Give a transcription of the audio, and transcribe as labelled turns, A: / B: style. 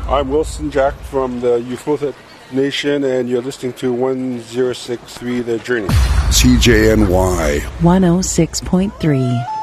A: I'm Wilson Jack from the Euphothid Nation, and you're listening to 1063 The Journey.
B: CJNY
C: 106.3.